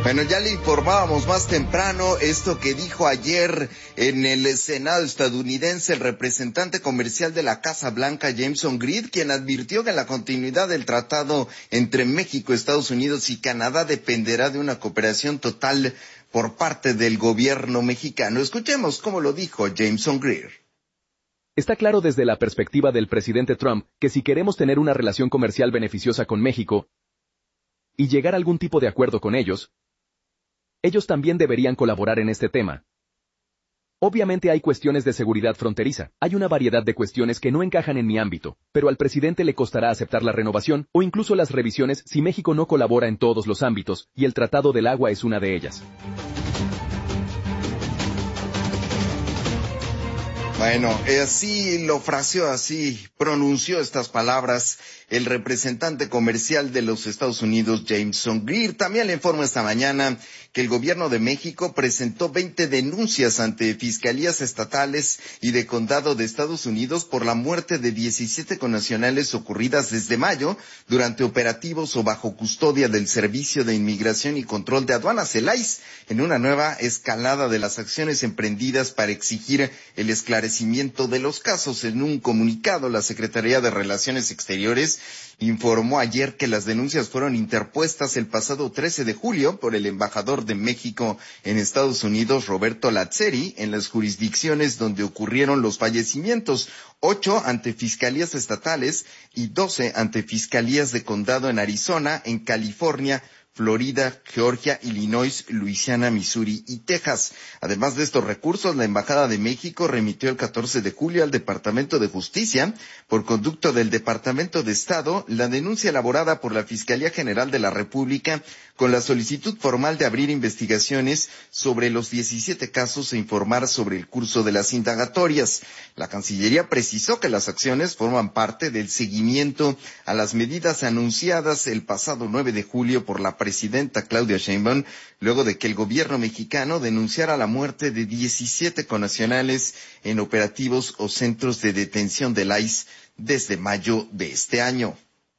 Bueno, ya le informábamos más temprano esto que dijo ayer en el Senado estadounidense el representante comercial de la Casa Blanca, Jameson Green, quien advirtió que la continuidad del tratado entre México, Estados Unidos y Canadá dependerá de una cooperación total por parte del gobierno mexicano. Escuchemos cómo lo dijo Jameson Green. Está claro desde la perspectiva del presidente Trump que si queremos tener una relación comercial beneficiosa con México y llegar a algún tipo de acuerdo con ellos también deberían colaborar en este tema. Obviamente hay cuestiones de seguridad fronteriza, hay una variedad de cuestiones que no encajan en mi ámbito, pero al presidente le costará aceptar la renovación o incluso las revisiones si México no colabora en todos los ámbitos, y el Tratado del Agua es una de ellas. Bueno, así lo fraseó, así pronunció estas palabras el representante comercial de los Estados Unidos, Jameson Green. También le informo esta mañana que el gobierno de México presentó 20 denuncias ante fiscalías estatales y de condado de Estados Unidos por la muerte de 17 connacionales ocurridas desde mayo durante operativos o bajo custodia del Servicio de Inmigración y Control de Aduanas, el ICE, en una nueva escalada de las acciones emprendidas para exigir el esclarecimiento de los casos. En un comunicado, la Secretaría de Relaciones Exteriores informó ayer que las denuncias fueron interpuestas el pasado 13 de julio por el embajador de México en Estados Unidos, Roberto Lazzeri, en las jurisdicciones donde ocurrieron los fallecimientos, 8 ante fiscalías estatales y 12 ante fiscalías de condado en Arizona, en California, Florida, Georgia, Illinois, Luisiana, Missouri y Texas. Además de estos recursos, la Embajada de México remitió el 14 de julio al Departamento de Justicia, por conducto del Departamento de Estado, la denuncia elaborada por la Fiscalía General de la República con la solicitud formal de abrir investigaciones sobre los 17 casos e informar sobre el curso de las indagatorias. La Cancillería precisó que las acciones forman parte del seguimiento a las medidas anunciadas el pasado 9 de julio por la presidenta Claudia Sheinbaum, luego de que el gobierno mexicano denunciara la muerte de 17 connacionales en operativos o centros de detención del ICE desde mayo de este año.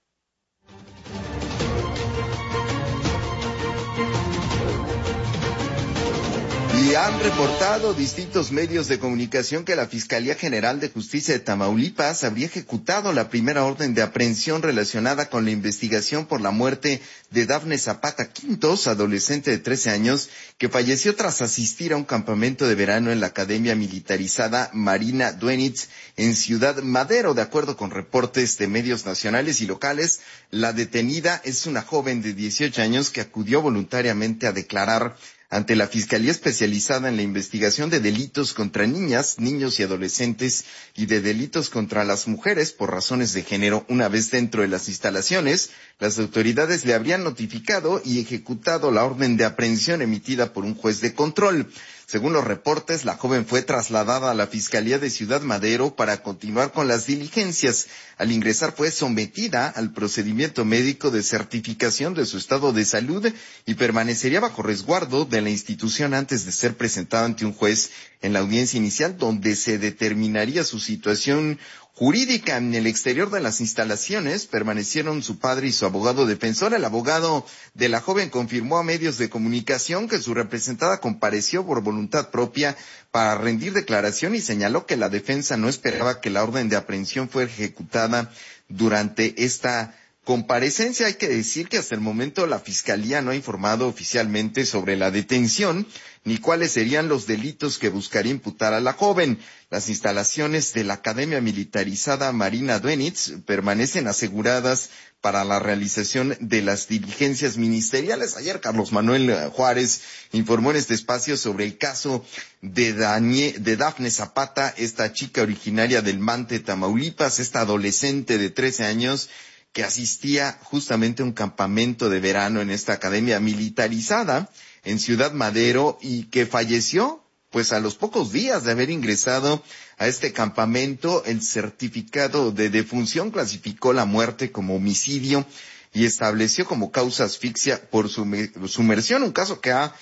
Y han reportado distintos medios de comunicación que la Fiscalía General de Justicia de Tamaulipas habría ejecutado la primera orden de aprehensión relacionada con la investigación por la muerte de Dafne Zapata Quintos, adolescente de 13 años, que falleció tras asistir a un campamento de verano en la Academia Militarizada Marina Duenitz en Ciudad Madero. De acuerdo con reportes de medios nacionales y locales, la detenida es una joven de 18 años que acudió voluntariamente a declarar ante la Fiscalía Especializada en la Investigación de Delitos contra Niñas, Niños y Adolescentes y de Delitos contra las Mujeres por razones de género. Una vez dentro de las instalaciones, las autoridades le habrían notificado y ejecutado la orden de aprehensión emitida por un juez de control. Según los reportes, la joven fue trasladada a la Fiscalía de Ciudad Madero para continuar con las diligencias. Al ingresar fue sometida al procedimiento médico de certificación de su estado de salud y permanecería bajo resguardo de la institución antes de ser presentada ante un juez en la audiencia inicial, donde se determinaría su situación jurídica. En el exterior de las instalaciones permanecieron su padre y su abogado defensor. El abogado de la joven confirmó a medios de comunicación que su representada compareció por voluntad propia para rendir declaración y señaló que la defensa no esperaba que la orden de aprehensión fuera ejecutada durante esta comparecencia. Hay que decir que hasta el momento la Fiscalía no ha informado oficialmente sobre la detención ni cuáles serían los delitos que buscaría imputar a la joven. Las instalaciones de la Academia Militarizada Marina Duenitz permanecen aseguradas para la realización de las diligencias ministeriales. Ayer Carlos Manuel Juárez informó en este espacio sobre el caso de Dafne Zapata, esta chica originaria del Mante, Tamaulipas, esta adolescente de 13 años que asistía justamente a un campamento de verano en esta academia militarizada en Ciudad Madero y que falleció pues a los pocos días de haber ingresado a este campamento. El certificado de defunción clasificó la muerte como homicidio y estableció como causa asfixia por sumersión, un caso que ha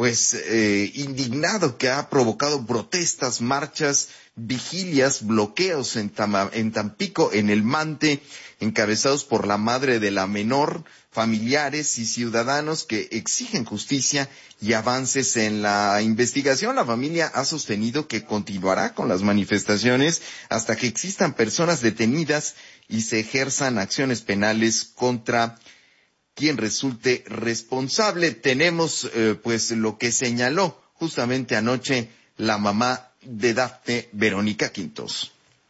indignado, que ha provocado protestas, marchas, vigilias, bloqueos en Tampico, en el Mante, encabezados por la madre de la menor, familiares y ciudadanos que exigen justicia y avances en la investigación. La familia ha sostenido que continuará con las manifestaciones hasta que existan personas detenidas y se ejerzan acciones penales contra quien resulte responsable. Tenemos pues lo que señaló justamente anoche la mamá de Dafne, Verónica Quintos.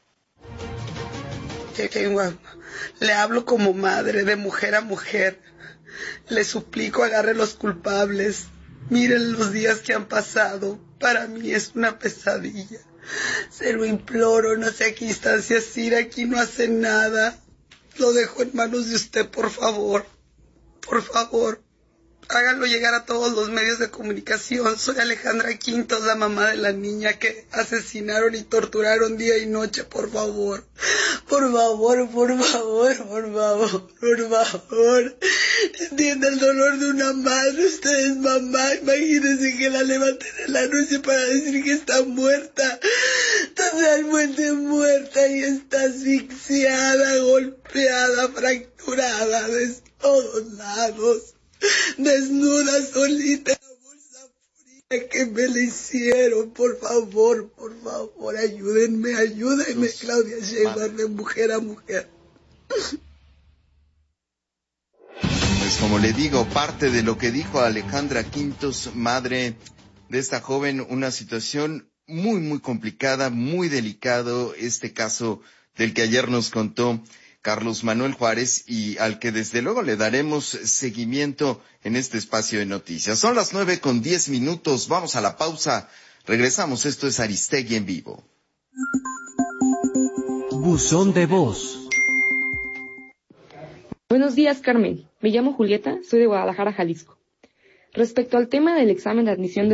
Le hablo como madre, de mujer a mujer. Le suplico agarre los culpables. Miren los días que han pasado. Para mí es una pesadilla. Se lo imploro, no sé a qué instancias ir. Aquí no hace nada. Lo dejo en manos de usted, por favor. Por favor. Háganlo llegar a todos los medios de comunicación. Soy Alejandra Quintos, la mamá de la niña que asesinaron y torturaron día y noche. Por favor. Por favor, por favor, por favor, por favor. Entienda el dolor de una madre. Usted es mamá. Imagínense que la levanten en la noche para decir que está muerta. Está realmente muerta y está asfixiada, golpeada, fracturada de todos lados. Desnuda, solita, la bolsa fría que me le hicieron. Por favor, ayúdenme, Claudia Sheinbaum, de mujer a mujer. Pues como le digo, parte de lo que dijo Alejandra Quintos, madre de esta joven, una situación muy, muy complicada, muy delicado, este caso del que ayer nos contó Carlos Manuel Juárez y al que desde luego le daremos seguimiento en este espacio de noticias. Son las 9:10, vamos a la pausa, regresamos, esto es Aristegui en vivo. Buzón de voz. Buenos días, Carmen. Me llamo Julieta, soy de Guadalajara, Jalisco. Respecto al tema del examen de admisión